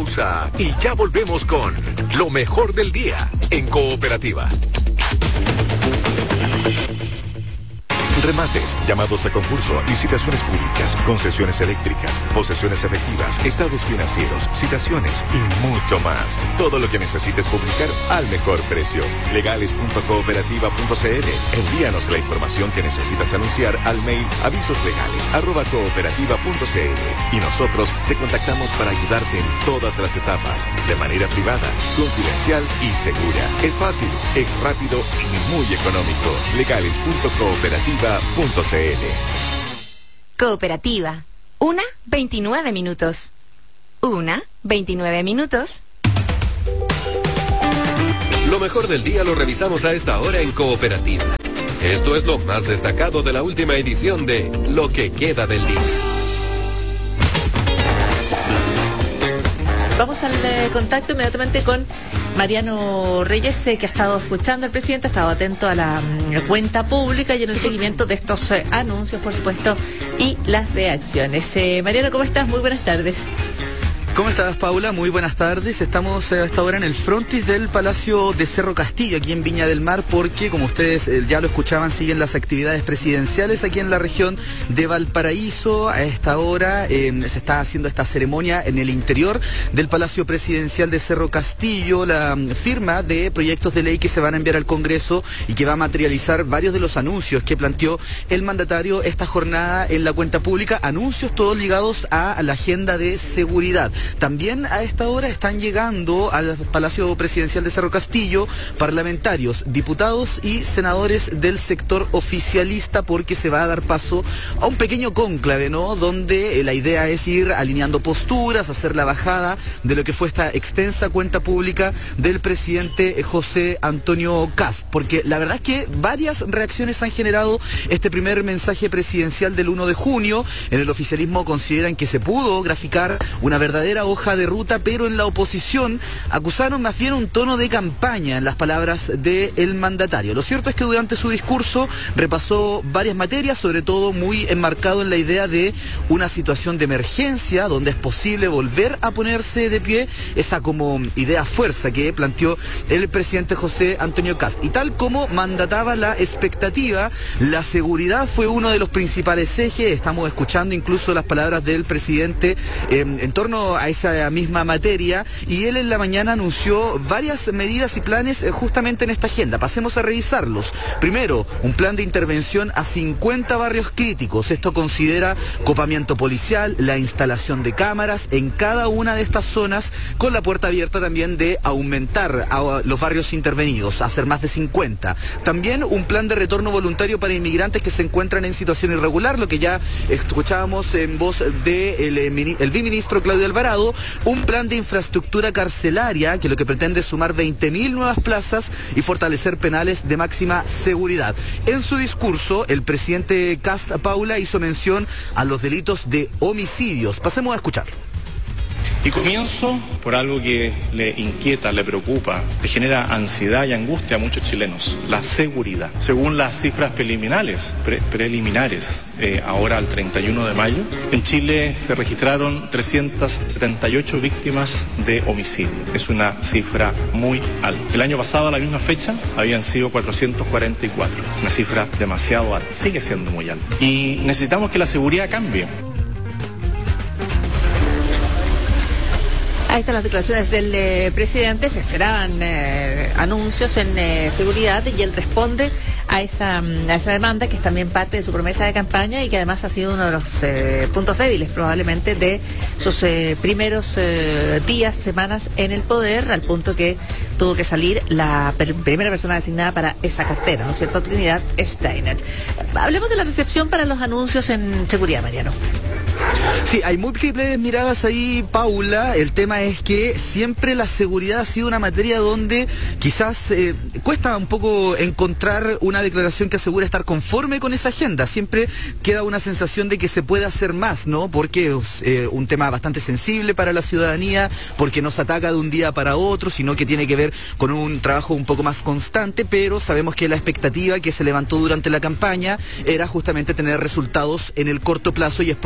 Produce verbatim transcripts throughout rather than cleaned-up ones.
pausa y ya volvemos con lo mejor del día en Cooperativa. Remates, llamados a concurso, licitaciones públicas, concesiones eléctricas, posesiones efectivas, estados financieros, citaciones y mucho más. Todo lo que necesites publicar al mejor precio. legales punto cooperativa punto c l. Envíanos la información que necesitas anunciar al mail avisoslegales arroba cooperativa punto c l y nosotros te contactamos para ayudarte en todas las etapas, de manera privada, confidencial y segura. Es fácil, es rápido y muy económico. legales punto cooperativa punto c l. Cooperativa. Una, veintinueve minutos. Una, veintinueve minutos. Lo mejor del día lo revisamos a esta hora en Cooperativa. Esto es lo más destacado de la última edición de Lo que queda del día. Vamos al eh, contacto inmediatamente con Mariano Reyes, eh, que ha estado escuchando al presidente, ha estado atento a la mm, cuenta pública y en el seguimiento de estos eh, anuncios, por supuesto, y las reacciones. Eh, Mariano, ¿cómo estás? Muy buenas tardes. ¿Cómo estás, Paula? Muy buenas tardes. Estamos a esta hora en el frontis del Palacio de Cerro Castillo, aquí en Viña del Mar, porque, como ustedes ya lo escuchaban, siguen las actividades presidenciales aquí en la región de Valparaíso. A esta hora eh, se está haciendo esta ceremonia en el interior del Palacio Presidencial de Cerro Castillo, la firma de proyectos de ley que se van a enviar al Congreso y que va a materializar varios de los anuncios que planteó el mandatario esta jornada en la cuenta pública, anuncios todos ligados a la agenda de seguridad. También a esta hora están llegando al Palacio Presidencial de Cerro Castillo parlamentarios, diputados y senadores del sector oficialista, porque se va a dar paso a un pequeño cónclave, ¿no? Donde eh, la idea es ir alineando posturas, hacer la bajada de lo que fue esta extensa cuenta pública del presidente José Antonio Kast, porque la verdad es que varias reacciones han generado este primer mensaje presidencial del uno de junio. En el oficialismo consideran que se pudo graficar una verdadera hoja de ruta, pero en la oposición acusaron más bien un tono de campaña en las palabras del mandatario. Lo cierto es que durante su discurso repasó varias materias, sobre todo muy enmarcado en la idea de una situación de emergencia donde es posible volver a ponerse de pie, esa como idea fuerza que planteó el presidente José Antonio Kast. Y tal como mandataba la expectativa, la seguridad fue uno de los principales ejes. Estamos escuchando incluso las palabras del presidente eh, en torno a esa misma materia, y él en la mañana anunció varias medidas y planes eh, justamente en esta agenda. Pasemos a revisarlos. Primero, un plan de intervención a cincuenta barrios críticos. Esto considera copamiento policial, la instalación de cámaras en cada una de estas zonas, con la puerta abierta también de aumentar a los barrios intervenidos, a ser más de cincuenta. También un plan de retorno voluntario para inmigrantes que se encuentran en situación irregular, lo que ya escuchábamos en voz del de el, el viceministro Claudio Alvarado. Un plan de infraestructura carcelaria que lo que pretende es sumar veinte mil nuevas plazas y fortalecer penales de máxima seguridad. En su discurso, el presidente Kast, Paula, hizo mención a los delitos de homicidios. Pasemos a escuchar. Y comienzo por algo que le inquieta, le preocupa, le genera ansiedad y angustia a muchos chilenos: la seguridad. Según las cifras preliminares, pre preliminares eh, ahora al treinta y uno de mayo, en Chile se registraron trescientas setenta y ocho víctimas de homicidio. Es una cifra muy alta. El año pasado, a la misma fecha, habían sido cuatrocientos cuarenta y cuatro. Una cifra demasiado alta. Sigue siendo muy alta. Y necesitamos que la seguridad cambie. Ahí están las declaraciones del eh, presidente. Se esperaban eh, anuncios en eh, seguridad, y él responde a esa, a esa demanda, que es también parte de su promesa de campaña y que además ha sido uno de los eh, puntos débiles probablemente de sus eh, primeros eh, días, semanas en el poder, al punto que tuvo que salir la per primera persona designada para esa cartera, ¿no es cierto?, Trinidad Steiner. Hablemos de la recepción para los anuncios en seguridad, Mariano. Sí, hay múltiples miradas ahí, Paula. El tema es que siempre la seguridad ha sido una materia donde quizás eh, cuesta un poco encontrar una declaración que asegura estar conforme con esa agenda. Siempre queda una sensación de que se puede hacer más, ¿no? Porque es eh, un tema bastante sensible para la ciudadanía, porque no se ataca de un día para otro, sino que tiene que ver con un trabajo un poco más constante, pero sabemos que la expectativa que se levantó durante la campaña era justamente tener resultados en el corto plazo, y es por eso que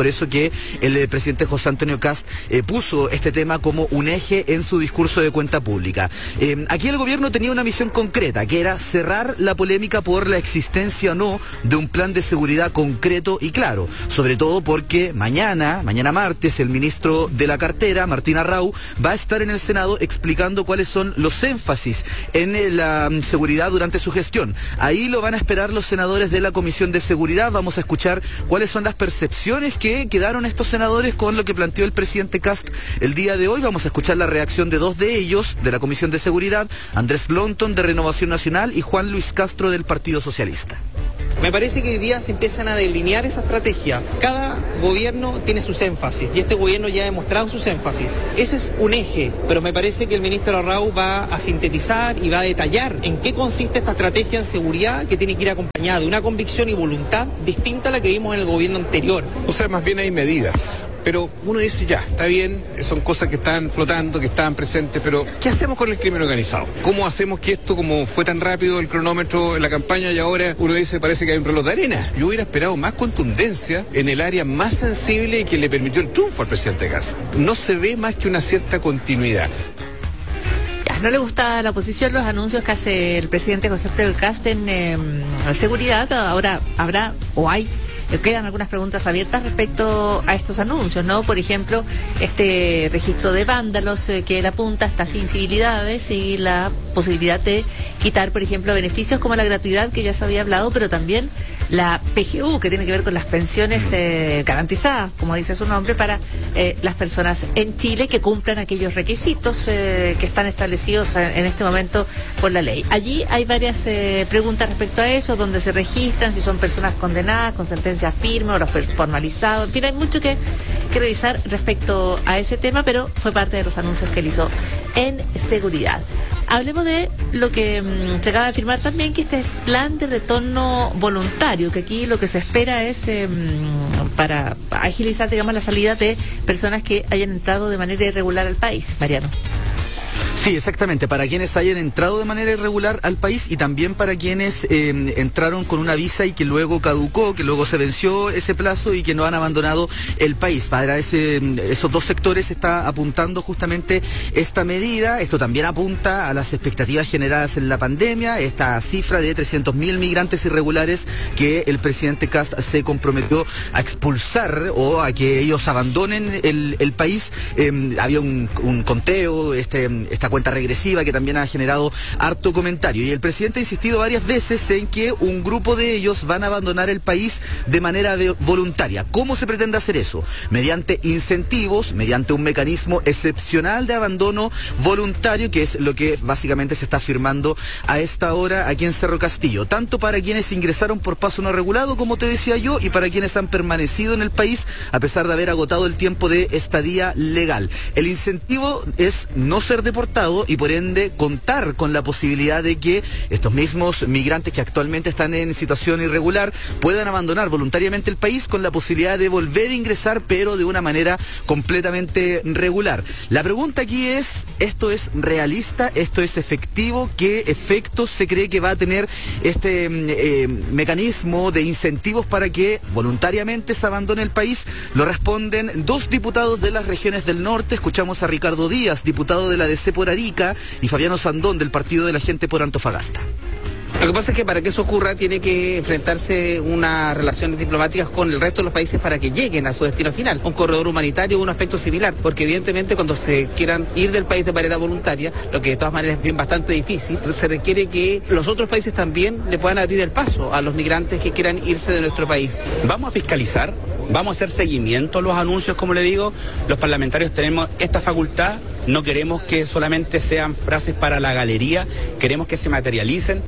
que el eh, presidente José Antonio Kast eh, puso este tema como un eje en su discurso de cuenta pública. Eh, aquí el gobierno tenía una misión concreta, que era cerrar la polémica por la existencia o no de un plan de seguridad concreto y claro, sobre todo porque mañana, mañana martes, el ministro de la cartera, Martín Arrau, va a estar en el Senado explicando cuáles son los énfasis en eh, la um, seguridad durante su gestión. Ahí lo van a esperar los senadores de la Comisión de Seguridad. Vamos a escuchar cuáles son las percepciones que quedaron estos senadores con lo que planteó el presidente Kast el día de hoy. Vamos a escuchar la reacción de dos de ellos, de la Comisión de Seguridad, Andrés Blonton de Renovación Nacional y Juan Luis Castro del Partido Socialista. Me parece que hoy día se empiezan a delinear esa estrategia. Cada gobierno tiene sus énfasis y este gobierno ya ha demostrado sus énfasis. Ese es un eje, pero me parece que el ministro Arrau va a sintetizar y va a detallar en qué consiste esta estrategia en seguridad que tiene que ir acompañada de una convicción y voluntad distinta a la que vimos en el gobierno anterior. O sea, más bien hay medidas. Pero uno dice, ya, está bien, son cosas que están flotando, que están presentes, pero ¿qué hacemos con el crimen organizado? ¿Cómo hacemos que esto, como fue tan rápido el cronómetro en la campaña y ahora uno dice, parece que hay un reloj de arena? Yo hubiera esperado más contundencia en el área más sensible y que le permitió el triunfo al presidente Kast. No se ve más que una cierta continuidad. No le gusta a la oposición los anuncios que hace el presidente José Antonio Kast en eh, seguridad. Ahora habrá o hay quedan algunas preguntas abiertas respecto a estos anuncios, ¿no? Por ejemplo, este registro de vándalos eh, que él apunta, estas incivilidades y la posibilidad de quitar, por ejemplo, beneficios como la gratuidad que ya se había hablado, pero también la P G U, que tiene que ver con las pensiones eh, garantizadas, como dice su nombre, para eh, las personas en Chile que cumplan aquellos requisitos eh, que están establecidos en este momento por la ley. Allí hay varias eh, preguntas respecto a eso, donde se registran, si son personas condenadas con sentencia firme o formalizado. En fin, hay mucho que, que revisar respecto a ese tema, pero fue parte de los anuncios que él hizo en seguridad. Hablemos de lo que mmm, se acaba de firmar también, que este plan de retorno voluntario, que aquí lo que se espera es eh, para agilizar, digamos, la salida de personas que hayan entrado de manera irregular al país. Mariano. Sí, exactamente, para quienes hayan entrado de manera irregular al país y también para quienes eh, entraron con una visa y que luego caducó, que luego se venció ese plazo y que no han abandonado el país. Para ese, esos dos sectores está apuntando justamente esta medida. Esto también apunta a las expectativas generadas en la pandemia, esta cifra de trescientos mil migrantes irregulares que el presidente Kast se comprometió a expulsar o a que ellos abandonen el, el país. Eh, había un, un conteo, este, esta cuenta regresiva que también ha generado harto comentario, y el presidente ha insistido varias veces en que un grupo de ellos van a abandonar el país de manera de voluntaria. ¿Cómo se pretende hacer eso? Mediante incentivos, mediante un mecanismo excepcional de abandono voluntario, que es lo que básicamente se está firmando a esta hora aquí en Cerro Castillo, tanto para quienes ingresaron por paso no regulado, como te decía yo, y para quienes han permanecido en el país a pesar de haber agotado el tiempo de estadía legal. El incentivo es no ser deportado y por ende contar con la posibilidad de que estos mismos migrantes que actualmente están en situación irregular puedan abandonar voluntariamente el país con la posibilidad de volver a ingresar, pero de una manera completamente regular. La pregunta aquí es, ¿esto es realista? ¿Esto es efectivo? ¿Qué efectos se cree que va a tener este eh, mecanismo de incentivos para que voluntariamente se abandone el país? Lo responden dos diputados de las regiones del norte. Escuchamos a Ricardo Díaz, diputado de la D C por Arica, y Fabiano Sandón del Partido de la Gente por Antofagasta. Lo que pasa es que para que eso ocurra tiene que enfrentarse unas relaciones diplomáticas con el resto de los países para que lleguen a su destino final. Un corredor humanitario o un aspecto similar, porque evidentemente cuando se quieran ir del país de manera voluntaria, lo que de todas maneras es bien bastante difícil, se requiere que los otros países también le puedan abrir el paso a los migrantes que quieran irse de nuestro país. Vamos a fiscalizar, vamos a hacer seguimiento a los anuncios, como le digo. Los parlamentarios tenemos esta facultad, no queremos que solamente sean frases para la galería, queremos que se materialicen.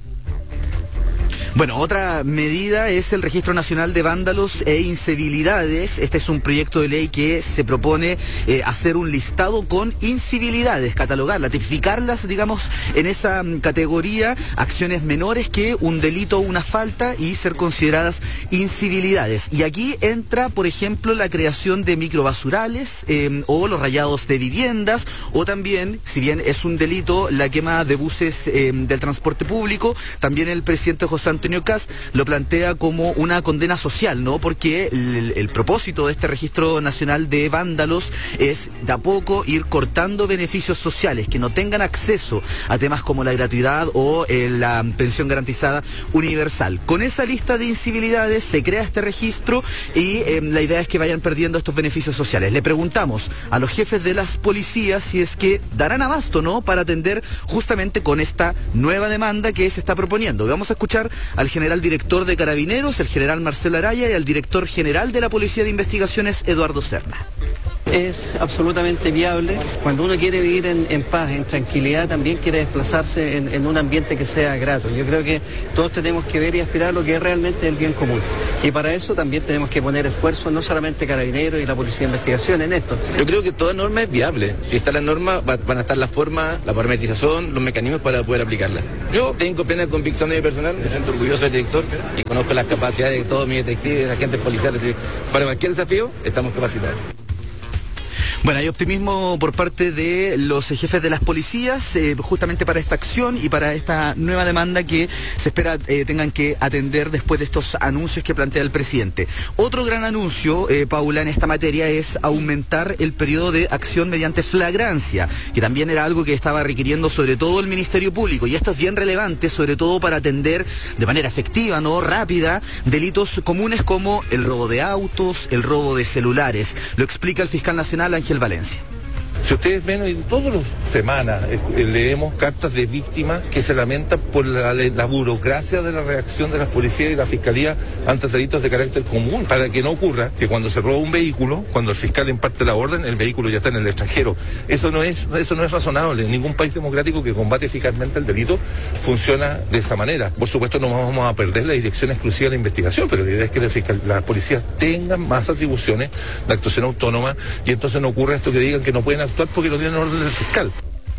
Bueno, otra medida es el Registro Nacional de Vándalos e Incivilidades. Este es un proyecto de ley que se propone eh, hacer un listado con incivilidades, catalogarlas, tipificarlas, digamos, en esa um, categoría, acciones menores que un delito o una falta y ser consideradas incivilidades. Y aquí entra, por ejemplo, la creación de microbasurales eh, o los rayados de viviendas, o también, si bien es un delito, la quema de buses eh, del transporte público. También el presidente José Antonio Antonio Kast lo plantea como una condena social, ¿no? Porque el, el propósito de este registro nacional de vándalos es de a poco ir cortando beneficios sociales, que no tengan acceso a temas como la gratuidad o eh, la pensión garantizada universal. Con esa lista de incivilidades se crea este registro y eh, la idea es que vayan perdiendo estos beneficios sociales. Le preguntamos a los jefes de las policías si es que darán abasto, ¿no?, para atender justamente con esta nueva demanda que se está proponiendo. Vamos a escuchar al general director de Carabineros, el general Marcelo Araya, y al director general de la Policía de Investigaciones, Eduardo Serna. Es absolutamente viable. Cuando uno quiere vivir en, en paz, en tranquilidad, también quiere desplazarse en, en un ambiente que sea grato. Yo creo que todos tenemos que ver y aspirar a lo que es realmente el bien común. Y para eso también tenemos que poner esfuerzo, no solamente Carabineros y la Policía de Investigación en esto. Yo creo que toda norma es viable. Si está la norma, va, van a estar la forma, la parametrización, los mecanismos para poder aplicarla. Yo tengo plena convicción de mi personal, me siento orgulloso del director y conozco las capacidades de todos mis detectives, agentes policiales. Para cualquier desafío, estamos capacitados. Bueno, hay optimismo por parte de los jefes de las policías eh, justamente para esta acción y para esta nueva demanda que se espera eh, tengan que atender después de estos anuncios que plantea el presidente. Otro gran anuncio, eh, Paula, en esta materia es aumentar el periodo de acción mediante flagrancia, que también era algo que estaba requiriendo sobre todo el Ministerio Público, y esto es bien relevante, sobre todo para atender de manera efectiva, no rápida, delitos comunes como el robo de autos, el robo de celulares. Lo explica el fiscal nacional Ángel Valencia. Si ustedes ven, todas las semanas eh, leemos cartas de víctimas que se lamentan por la, la burocracia de la reacción de las policías y la fiscalía ante delitos de carácter común, para que no ocurra que cuando se roba un vehículo, cuando el fiscal imparte la orden, el vehículo ya está en el extranjero. Eso no es, eso no es razonable. En ningún país democrático que combate eficazmente el delito funciona de esa manera. Por supuesto, no vamos a perder la dirección exclusiva de la investigación, pero la idea es que la fiscal, las policías tengan más atribuciones de actuación autónoma, y entonces no ocurra esto que digan que no pueden actuar porque no tienen orden del fiscal.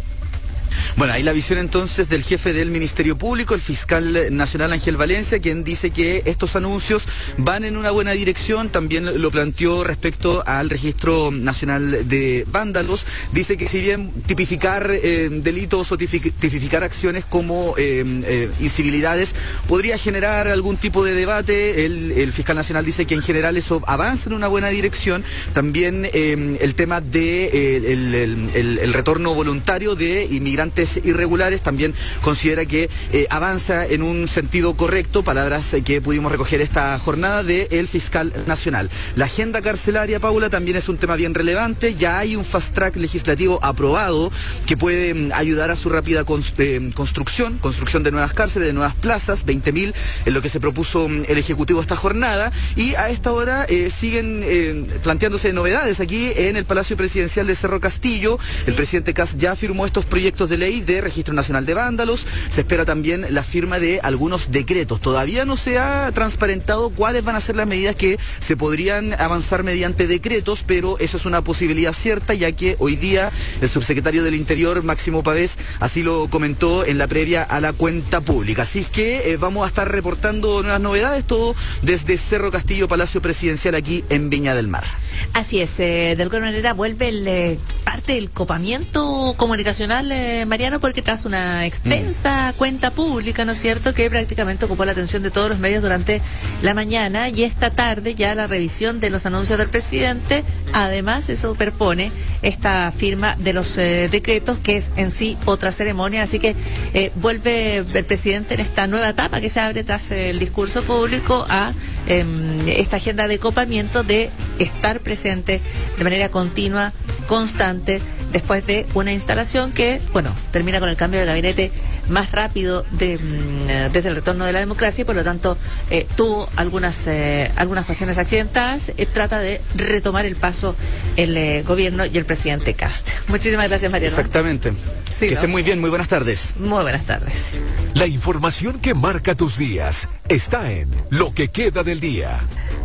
Bueno, ahí la visión entonces del jefe del Ministerio Público, el fiscal nacional Ángel Valencia, quien dice que estos anuncios van en una buena dirección. También lo planteó respecto al registro nacional de vándalos. Dice que si bien tipificar eh, delitos o tipificar acciones como eh, eh, incivilidades podría generar algún tipo de debate, el, el fiscal nacional dice que en general eso avanza en una buena dirección. También eh, el tema de eh, el, el, el, el retorno voluntario de inmigrantes irregulares también considera que eh, avanza en un sentido correcto, palabras eh, que pudimos recoger esta jornada del fiscal nacional. La agenda carcelaria, Paula, también es un tema bien relevante. Ya hay un fast track legislativo aprobado que puede mm, ayudar a su rápida cons eh, construcción, construcción de nuevas cárceles, de nuevas plazas, veinte mil, en lo que se propuso mm, el Ejecutivo esta jornada, y a esta hora eh, siguen eh, planteándose novedades aquí en el Palacio Presidencial de Cerro Castillo. El presidente Kast ya firmó estos proyectos de ley de Registro Nacional de Vándalos. Se espera también la firma de algunos decretos. Todavía no se ha transparentado cuáles van a ser las medidas que se podrían avanzar mediante decretos, pero eso es una posibilidad cierta, ya que hoy día el subsecretario del Interior, Máximo Pavés, así lo comentó en la previa a la cuenta pública. Así es que eh, vamos a estar reportando nuevas novedades, todo desde Cerro Castillo, Palacio Presidencial, aquí en Viña del Mar. Así es, eh, de alguna manera vuelve el, eh, parte del copamiento comunicacional, eh, Mariano, porque tras una extensa mm. cuenta pública, ¿no es cierto?, que prácticamente ocupó la atención de todos los medios durante la mañana, y esta tarde ya la revisión de los anuncios del presidente, además se superpone esta firma de los eh, decretos, que es en sí otra ceremonia. Así que eh, vuelve el presidente en esta nueva etapa que se abre tras eh, el discurso público a eh, esta agenda de copamiento, de estar presente de manera continua, constante, después de una instalación que, bueno, termina con el cambio de gabinete más rápido de, mm, desde el retorno de la democracia, y por lo tanto eh, tuvo algunas eh, algunas cuestiones accidentadas. Eh, trata de retomar el paso el eh, gobierno y el presidente Kast. Muchísimas gracias, Mariano. Exactamente. Sí, que ¿no? Estén muy bien, muy buenas tardes. Muy buenas tardes. La información que marca tus días está en Lo que queda del día.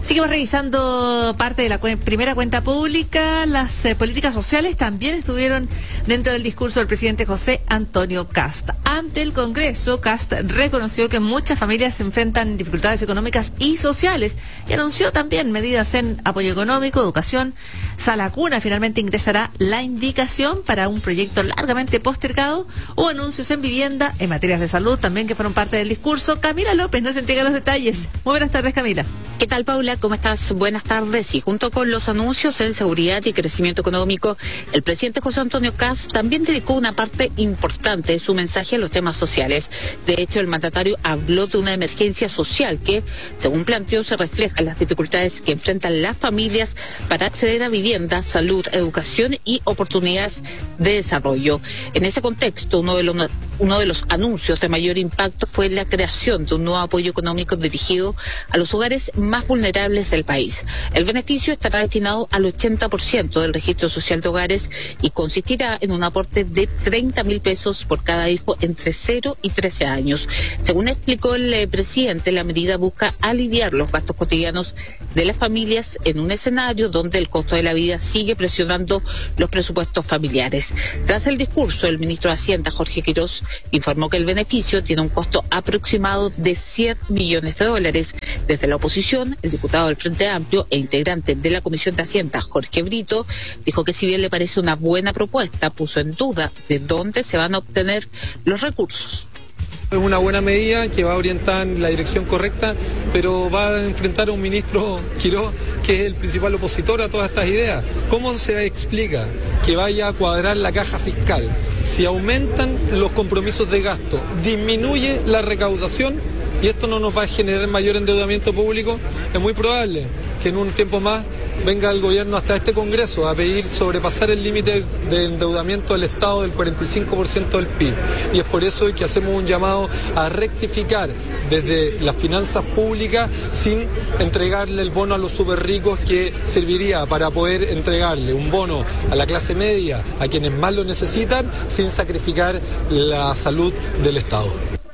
Seguimos revisando parte de la cu- primera cuenta pública. Las eh, políticas sociales también estuvieron dentro del discurso del presidente José Antonio Kast. Ante el Congreso, Kast reconoció que muchas familias se enfrentan dificultades económicas y sociales y anunció también medidas en apoyo económico, educación. Sala Cuna finalmente ingresará la indicación para un proyecto largamente postergado o anuncios en vivienda, en materias de salud también que fueron parte del discurso. Camila López nos entrega los detalles. Muy buenas tardes, Camila. ¿Qué tal, Paula? ¿Cómo estás? Buenas tardes. Y junto con los anuncios en seguridad y crecimiento económico, el presidente José Antonio Kast también dedicó una parte importante de su mensaje a los temas sociales. De hecho, el mandatario habló de una emergencia social que, según planteó, se refleja en las dificultades que enfrentan las familias para acceder a vivienda, salud, educación y oportunidades de desarrollo. En ese contexto, uno de los Uno de los anuncios de mayor impacto fue la creación de un nuevo apoyo económico dirigido a los hogares más vulnerables del país. El beneficio estará destinado al ochenta por ciento del registro social de hogares y consistirá en un aporte de treinta mil pesos por cada hijo entre cero y trece años. Según explicó el eh, presidente, la medida busca aliviar los gastos cotidianos de las familias en un escenario donde el costo de la vida sigue presionando los presupuestos familiares. Tras el discurso, el ministro de Hacienda, Jorge Quirós, informó que el beneficio tiene un costo aproximado de cien millones de dólares. Desde la oposición, el diputado del Frente Amplio e integrante de la Comisión de Hacienda, Jorge Brito, dijo que si bien le parece una buena propuesta, puso en duda de dónde se van a obtener los recursos. Es una buena medida que va orientada en la dirección correcta, pero va a enfrentar a un ministro Quirós que es el principal opositor a todas estas ideas. ¿Cómo se explica que vaya a cuadrar la caja fiscal si aumentan los compromisos de gasto, disminuye la recaudación y esto no nos va a generar mayor endeudamiento público? Es muy probable que en un tiempo más venga el gobierno hasta este Congreso a pedir sobrepasar el límite de endeudamiento del Estado del cuarenta y cinco por ciento del P I B. Y es por eso que hacemos un llamado a rectificar desde las finanzas públicas sin entregarle el bono a los súper ricos, que serviría para poder entregarle un bono a la clase media, a quienes más lo necesitan, sin sacrificar la salud del Estado.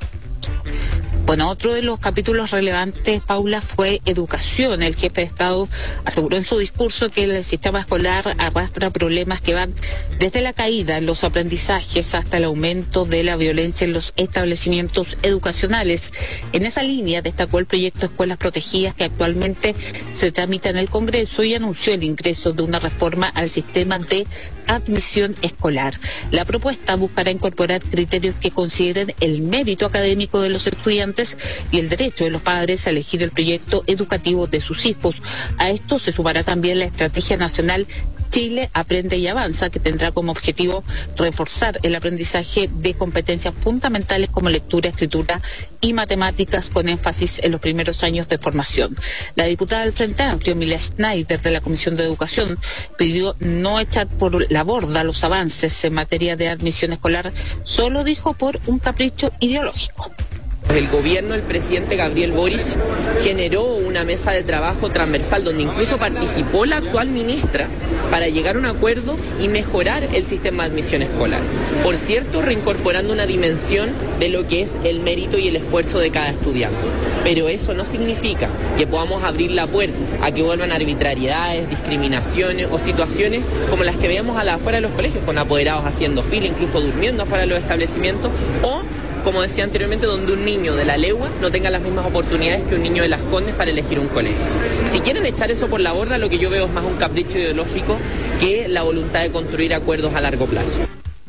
Bueno, otro de los capítulos relevantes, Paula, fue educación. El jefe de Estado aseguró en su discurso que el sistema escolar arrastra problemas que van desde la caída en los aprendizajes hasta el aumento de la violencia en los establecimientos educacionales. En esa línea destacó el proyecto Escuelas Protegidas, que actualmente se tramita en el Congreso, y anunció el ingreso de una reforma al sistema de admisión escolar. La propuesta buscará incorporar criterios que consideren el mérito académico de los estudiantes y el derecho de los padres a elegir el proyecto educativo de sus hijos. A esto se sumará también la Estrategia Nacional Chile Aprende y Avanza, que tendrá como objetivo reforzar el aprendizaje de competencias fundamentales como lectura, escritura y matemáticas, con énfasis en los primeros años de formación. La diputada del Frente Amplio, Emilia Schneider, de la Comisión de Educación, pidió no echar por la borda los avances en materia de admisión escolar, solo dijo por un capricho ideológico. El gobierno del presidente Gabriel Boric generó una mesa de trabajo transversal donde incluso participó la actual ministra para llegar a un acuerdo y mejorar el sistema de admisión escolar. Por cierto, reincorporando una dimensión de lo que es el mérito y el esfuerzo de cada estudiante. Pero eso no significa que podamos abrir la puerta a que vuelvan arbitrariedades, discriminaciones o situaciones como las que veíamos a la afuera de los colegios, con apoderados haciendo fila, incluso durmiendo afuera de los establecimientos, o, como decía anteriormente, donde un niño de la Legua no tenga las mismas oportunidades que un niño de Las Condes para elegir un colegio. Si quieren echar eso por la borda, lo que yo veo es más un capricho ideológico que la voluntad de construir acuerdos a largo plazo.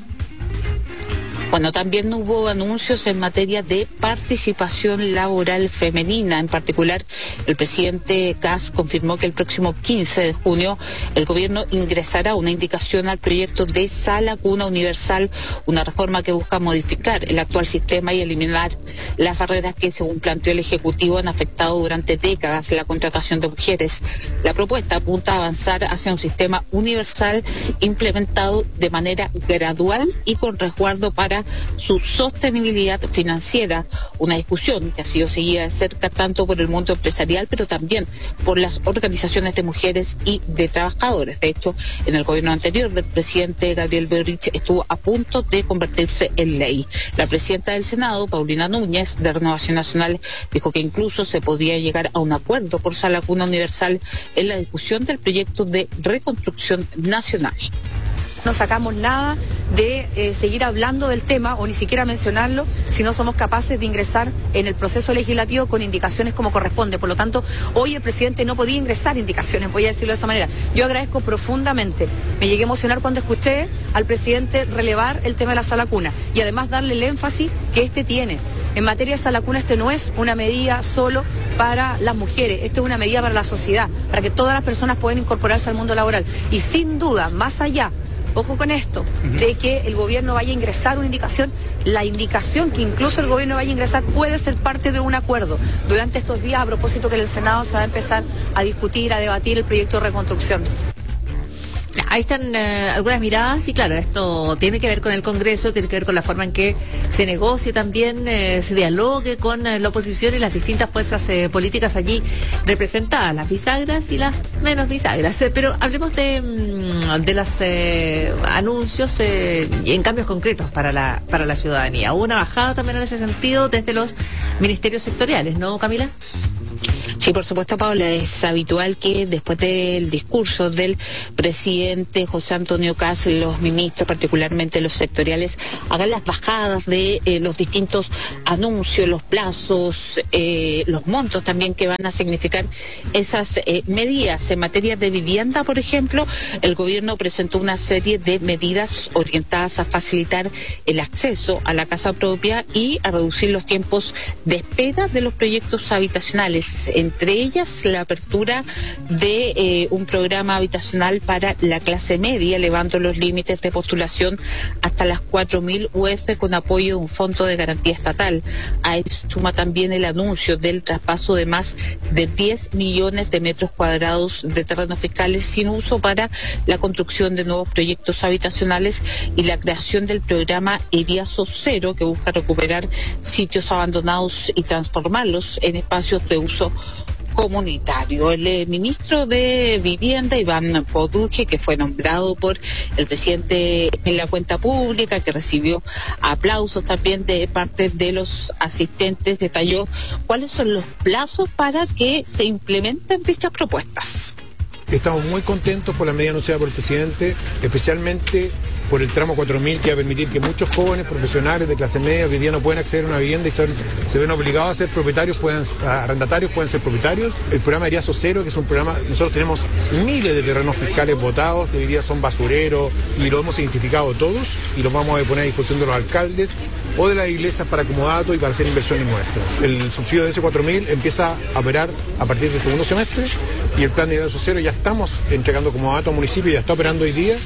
Bueno, también hubo anuncios en materia de participación laboral femenina. En particular, el presidente Kast confirmó que el próximo quince de junio el gobierno ingresará una indicación al proyecto de Sala Cuna Universal, una reforma que busca modificar el actual sistema y eliminar las barreras que, según planteó el Ejecutivo, han afectado durante décadas la contratación de mujeres. La propuesta apunta a avanzar hacia un sistema universal implementado de manera gradual y con resguardo para para su sostenibilidad financiera, una discusión que ha sido seguida de cerca tanto por el mundo empresarial, pero también por las organizaciones de mujeres y de trabajadores. De hecho, en el gobierno anterior del presidente Gabriel Boric estuvo a punto de convertirse en ley. La presidenta del Senado, Paulina Núñez, de Renovación Nacional, dijo que incluso se podría llegar a un acuerdo por sala cuna universal en la discusión del proyecto de reconstrucción nacional. No sacamos nada de eh, seguir hablando del tema o ni siquiera mencionarlo si no somos capaces de ingresar en el proceso legislativo con indicaciones como corresponde. Por lo tanto, hoy el presidente no podía ingresar indicaciones, voy a decirlo de esa manera. Yo agradezco profundamente, me llegué a emocionar cuando escuché al presidente relevar el tema de la sala cuna y además darle el énfasis que este tiene. En materia de sala cuna, este no es una medida solo para las mujeres, esto es una medida para la sociedad, para que todas las personas puedan incorporarse al mundo laboral. Y sin duda, más allá, ojo con esto, de que el gobierno vaya a ingresar una indicación, la indicación que incluso el gobierno vaya a ingresar puede ser parte de un acuerdo. Durante estos días, a propósito que en el Senado se va a empezar a discutir, a debatir el proyecto de reconstrucción. Ahí están eh, algunas miradas y claro, esto tiene que ver con el Congreso, tiene que ver con la forma en que se negocie también, eh, se dialogue con eh, la oposición y las distintas fuerzas eh, políticas allí representadas, las bisagras y las menos bisagras. Eh, pero hablemos de, mm, de los eh, anuncios eh, y en cambios concretos para la, para la ciudadanía. Hubo una bajada también en ese sentido desde los ministerios sectoriales, ¿no, Camila? Sí, por supuesto, Paula, es habitual que después del discurso del presidente José Antonio Kast, los ministros, particularmente los sectoriales, hagan las bajadas de eh, los distintos anuncios, los plazos, eh, los montos también que van a significar esas eh, medidas. En materia de vivienda, por ejemplo, el gobierno presentó una serie de medidas orientadas a facilitar el acceso a la casa propia y a reducir los tiempos de espera de los proyectos habitacionales. Entre ellas, la apertura de eh, un programa habitacional para la clase media, elevando los límites de postulación hasta las cuatro mil U F con apoyo de un fondo de garantía estatal. A eso suma también el anuncio del traspaso de más de diez millones de metros cuadrados de terrenos fiscales sin uso para la construcción de nuevos proyectos habitacionales y la creación del programa Eriazo Cero, que busca recuperar sitios abandonados y transformarlos en espacios de uso comunitario. El eh, ministro de Vivienda, Iván Poduje, que fue nombrado por el presidente en la cuenta pública, que recibió aplausos también de parte de los asistentes, detalló cuáles son los plazos para que se implementen dichas propuestas. Estamos muy contentos por la medida anunciada por el presidente, especialmente por el tramo cuatro mil, que va a permitir que muchos jóvenes profesionales de clase media que hoy día no pueden acceder a una vivienda y son, se ven obligados a ser propietarios, puedan, arrendatarios, pueden ser propietarios. El programa Eriazo Cero, que es un programa, nosotros tenemos miles de terrenos fiscales votados, que hoy día son basureros, y lo hemos identificado todos, y los vamos a poner a disposición de los alcaldes o de las iglesias para comodato y para hacer inversiones nuestras. El subsidio de ese cuatro mil empieza a operar a partir del segundo semestre, y el plan de Eriazo Cero ya estamos entregando comodato al municipio y ya está operando hoy día.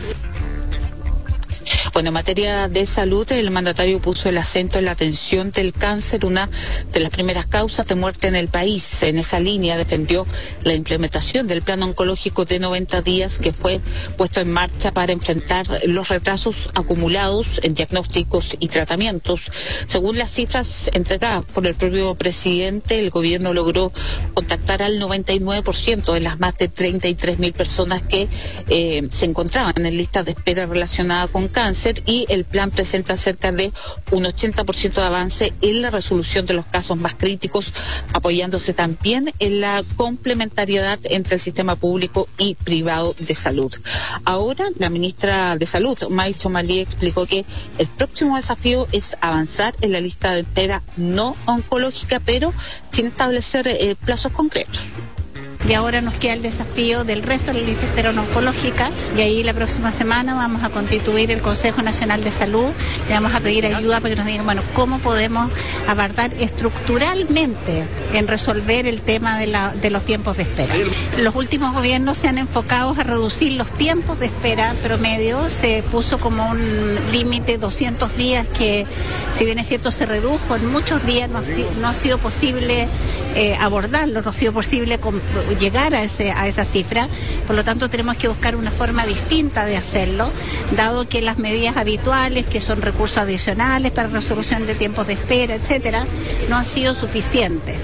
Bueno, en materia de salud, el mandatario puso el acento en la atención del cáncer, una de las primeras causas de muerte en el país. En esa línea defendió la implementación del plan oncológico de noventa días que fue puesto en marcha para enfrentar los retrasos acumulados en diagnósticos y tratamientos. Según las cifras entregadas por el propio presidente, el gobierno logró contactar al noventa y nueve por ciento de las más de treinta y tres mil personas que eh, se encontraban en listas de espera relacionada con cáncer, y el plan presenta cerca de un ochenta por ciento de avance en la resolución de los casos más críticos, apoyándose también en la complementariedad entre el sistema público y privado de salud. Ahora, la ministra de Salud, May Chomali, explicó que el próximo desafío es avanzar en la lista de espera no oncológica, pero sin establecer eh, plazos concretos. Y ahora nos queda el desafío del resto de la lista de espera no oncológica, y ahí la próxima semana vamos a constituir el Consejo Nacional de Salud, le vamos a pedir ayuda para que nos digan, bueno, cómo podemos avanzar estructuralmente en resolver el tema de, la, de los tiempos de espera. Los últimos gobiernos se han enfocado a reducir los tiempos de espera promedio, se puso como un límite doscientos días que, si bien es cierto, se redujo en muchos días, no ha, no ha sido posible eh, abordarlo, no ha sido posible podemos llegar a, ese, a esa cifra, por lo tanto tenemos que buscar una forma distinta de hacerlo, dado que las medidas habituales, que son recursos adicionales para resolución de tiempos de espera, etcétera, no han sido suficientes.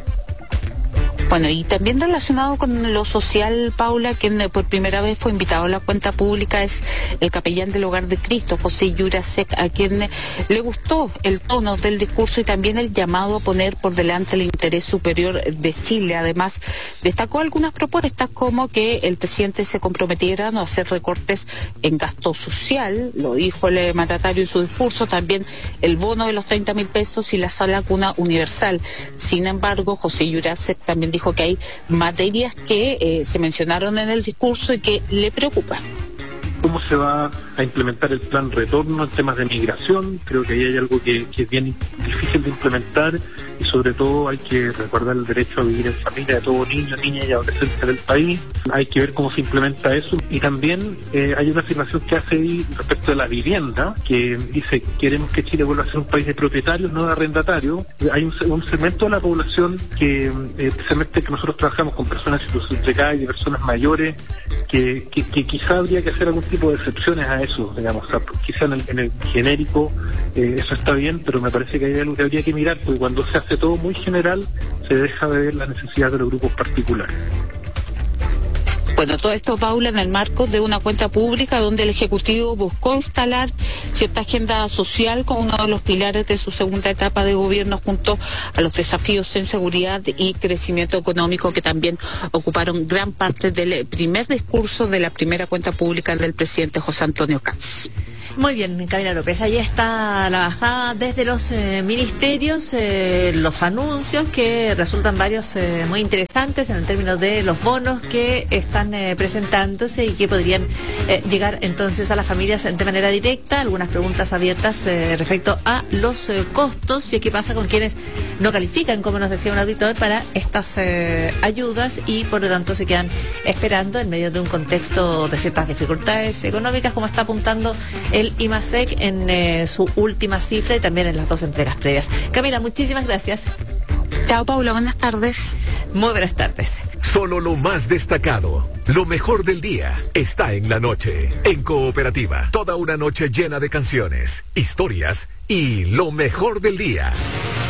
Bueno, y también relacionado con lo social, Paula, quien por primera vez fue invitado a la cuenta pública es el capellán del Hogar de Cristo, José Jurasek, a quien le gustó el tono del discurso y también el llamado a poner por delante el interés superior de Chile. Además, destacó algunas propuestas como que el presidente se comprometiera a no hacer recortes en gasto social, lo dijo el mandatario en su discurso, también el bono de los treinta mil pesos y la sala cuna universal. Sin embargo, José Jurasek también dijo que hay materias que eh, se mencionaron en el discurso y que le preocupan. ¿Cómo se va a implementar el plan retorno en temas de migración? Creo que ahí hay algo que, que es bien difícil de implementar y sobre todo hay que recordar el derecho a vivir en familia de todo niño, niña y adolescente del país. Hay que ver cómo se implementa eso y también eh, hay una afirmación que hace ahí respecto de la vivienda, que dice queremos que Chile vuelva a ser un país de propietarios, no de arrendatarios. Hay un, un segmento de la población que eh, especialmente que nosotros trabajamos con personas en situación de calle, personas mayores, que, que, que quizá habría que hacer algún tipo de excepciones a eso, digamos, o sea, quizá en el, en el genérico eh, eso está bien, pero me parece que hay algo que habría que mirar, porque cuando se hace todo muy general, se deja de ver la necesidad de los grupos particulares. Bueno, todo esto, Paula, en el marco de una cuenta pública donde el Ejecutivo buscó instalar cierta agenda social como uno de los pilares de su segunda etapa de gobierno junto a los desafíos en seguridad y crecimiento económico que también ocuparon gran parte del primer discurso de la primera cuenta pública del presidente José Antonio Kast. Muy bien, Camila López, ahí está la bajada desde los eh, ministerios, eh, los anuncios que resultan varios eh, muy interesantes en el término de los bonos que están eh, presentándose y que podrían eh, llegar entonces a las familias de manera directa. Algunas preguntas abiertas eh, respecto a los eh, costos y qué pasa con quienes no califican, como nos decía un auditor, para estas eh, ayudas y por lo tanto se quedan esperando en medio de un contexto de ciertas dificultades económicas, como está apuntando el el IMASEC en eh, su última cifra y también en las dos entregas previas. Camila, muchísimas gracias. Chao, Paula, buenas tardes. Muy buenas tardes. Solo lo más destacado, lo mejor del día, está en la noche. En Cooperativa, toda una noche llena de canciones, historias y lo mejor del día.